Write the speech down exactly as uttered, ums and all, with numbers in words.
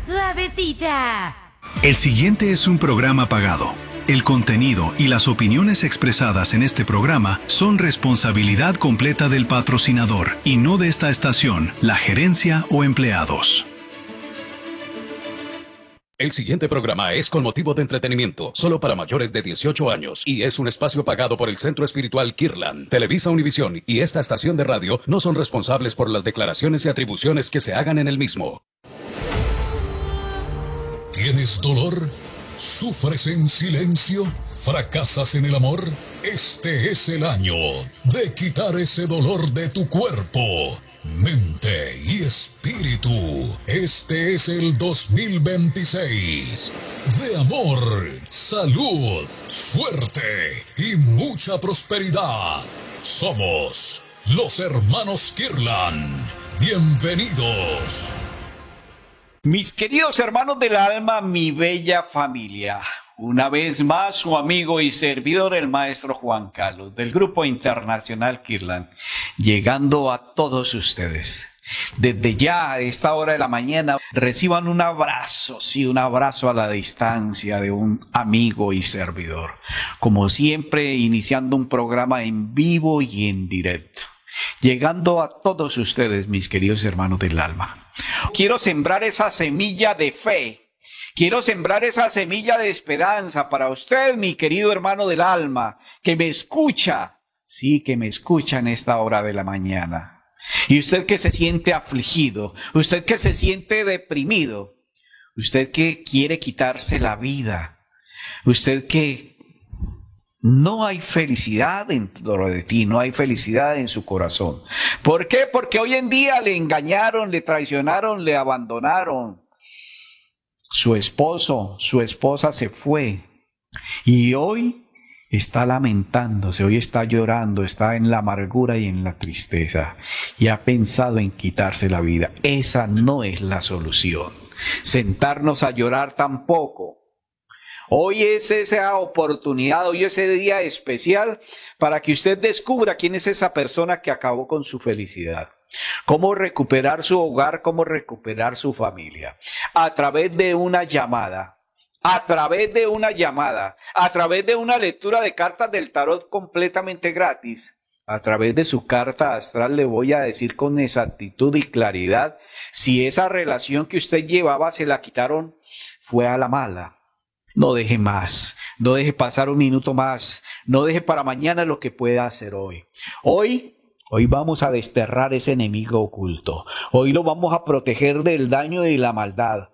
suavecita. El siguiente es un programa pagado. El contenido y las opiniones expresadas en este programa son responsabilidad completa del patrocinador y no de esta estación, la gerencia o empleados. El siguiente programa es con motivo de entretenimiento, solo para mayores de dieciocho años, y es un espacio pagado por el Centro Espiritual Kirtland. Televisa Univisión y esta estación de radio no son responsables por las declaraciones y atribuciones que se hagan en el mismo. ¿Tienes dolor? ¿Sufres en silencio? ¿Fracasas en el amor? Este es el año de quitar ese dolor de tu cuerpo, mente y espíritu. Este es el dos mil veintiséis de amor, salud, suerte y mucha prosperidad. Somos los hermanos Kirtland. Bienvenidos. Mis queridos hermanos del alma, mi bella familia, una vez más su amigo y servidor el maestro Juan Carlos del Grupo Internacional Kirtland, llegando a todos ustedes. Desde ya a esta hora de la mañana reciban un abrazo, sí, un abrazo a la distancia de un amigo y servidor. Como siempre, iniciando un programa en vivo y en directo, llegando a todos ustedes, mis queridos hermanos del alma. Quiero sembrar esa semilla de fe, quiero sembrar esa semilla de esperanza para usted, mi querido hermano del alma, que me escucha, sí, que me escucha en esta hora de la mañana. Y usted que se siente afligido, usted que se siente deprimido, usted que quiere quitarse la vida, usted que no hay felicidad dentro de ti, no hay felicidad en su corazón. ¿Por qué? Porque hoy en día le engañaron, le traicionaron, le abandonaron. Su esposo, su esposa se fue. Y hoy está lamentándose, hoy está llorando, está en la amargura y en la tristeza. Y ha pensado en quitarse la vida. Esa no es la solución. Sentarnos a llorar tampoco. Hoy es esa oportunidad, hoy es ese día especial para que usted descubra quién es esa persona que acabó con su felicidad. Cómo recuperar su hogar, cómo recuperar su familia. A través de una llamada, a través de una llamada, a través de una lectura de cartas del tarot completamente gratis. A través de su carta astral le voy a decir con exactitud y claridad si esa relación que usted llevaba se la quitaron, fue a la mala. No deje más, no deje pasar un minuto más, no deje para mañana lo que pueda hacer hoy. Hoy, hoy vamos a desterrar ese enemigo oculto. Hoy lo vamos a proteger del daño y de la maldad.